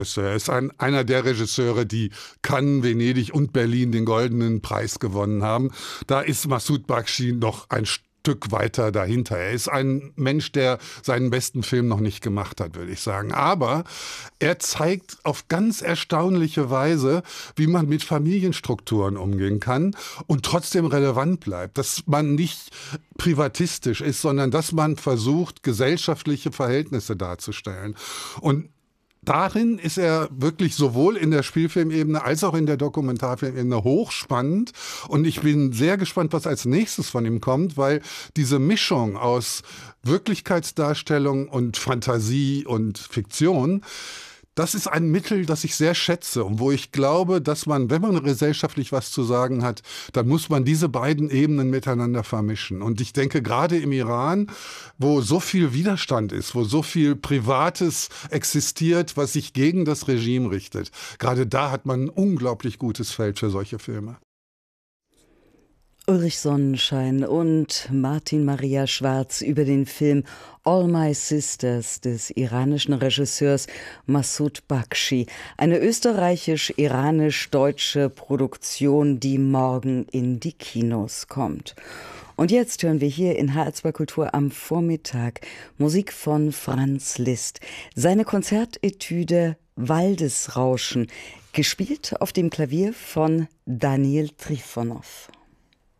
Er ist einer der Regisseure, die Cannes, Venedig und Berlin den Goldenen Preis gewonnen haben. Da ist Massoud Bakshi noch ein Stück weiter dahinter. Er ist ein Mensch, der seinen besten Film noch nicht gemacht hat, würde ich sagen. Aber er zeigt auf ganz erstaunliche Weise, wie man mit Familienstrukturen umgehen kann und trotzdem relevant bleibt. Dass man nicht privatistisch ist, sondern dass man versucht, gesellschaftliche Verhältnisse darzustellen. Und darin ist er wirklich sowohl in der Spielfilmebene als auch in der Dokumentarfilmebene hochspannend. Und ich bin sehr gespannt, was als nächstes von ihm kommt, weil diese Mischung aus Wirklichkeitsdarstellung und Fantasie und Fiktion, das ist ein Mittel, das ich sehr schätze und wo ich glaube, dass man, wenn man gesellschaftlich was zu sagen hat, dann muss man diese beiden Ebenen miteinander vermischen. Und ich denke, gerade im Iran, wo so viel Widerstand ist, wo so viel Privates existiert, was sich gegen das Regime richtet, gerade da hat man ein unglaublich gutes Feld für solche Filme. Ulrich Sonnenschein und Martin Maria Schwarz über den Film All My Sisters des iranischen Regisseurs Massoud Bakshi. Eine österreichisch-iranisch-deutsche Produktion, die morgen in die Kinos kommt. Und jetzt hören wir hier in HR2 Kultur am Vormittag Musik von Franz Liszt. Seine Konzertetüde Waldesrauschen, gespielt auf dem Klavier von Daniel Trifonov.